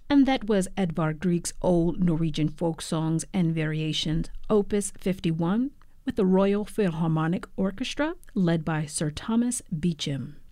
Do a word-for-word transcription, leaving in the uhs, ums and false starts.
And that was Edvard Grieg's Old Norwegian Folk Songs and Variations, Opus fifty-one, with the Royal Philharmonic Orchestra, led by Sir Thomas Beecham.